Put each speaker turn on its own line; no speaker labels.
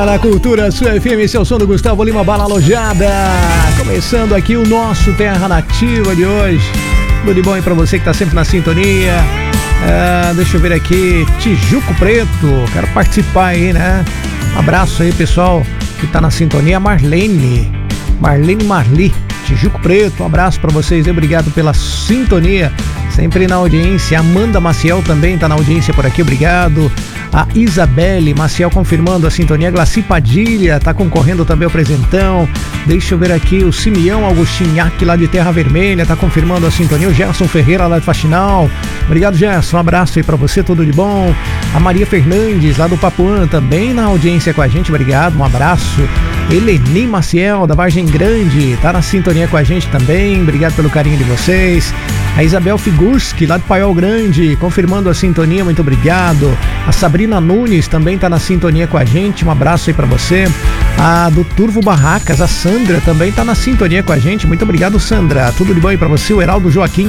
Na Cultura Sua FM, esse é o som do Gustavo Lima, Bala Alojada. Começando aqui o nosso Terra Nativa de hoje. Tudo de bom aí pra você que tá sempre na sintonia. Deixa eu ver aqui, Tijuco Preto, quero participar aí, né? Um abraço aí, pessoal que tá na sintonia. Marli, Tijuco Preto, um abraço pra vocês, obrigado pela sintonia, sempre na audiência. Amanda Maciel também tá na audiência por aqui, obrigado. A Isabelle Maciel confirmando a sintonia. Glaci Padilha tá concorrendo também ao presentão. Deixa eu ver aqui, o Simeão Augustinhac lá de Terra Vermelha tá confirmando a sintonia. O Gerson Ferreira lá de Faxinal, obrigado, Gerson, um abraço aí pra você, tudo de bom. A Maria Fernandes lá do Papuã também na audiência com a gente, obrigado, um abraço. Eleni Maciel da Vargem Grande tá na sintonia com a gente também, obrigado pelo carinho de vocês. A Isabel Figurski lá do Paiol Grande confirmando a sintonia, muito obrigado. A Sabrina Nunes também tá na sintonia com a gente, um abraço aí pra você. A do Turvo Barracas, a Sandra também tá na sintonia com a gente, muito obrigado, Sandra, tudo de bom aí pra você. O Heraldo Joaquim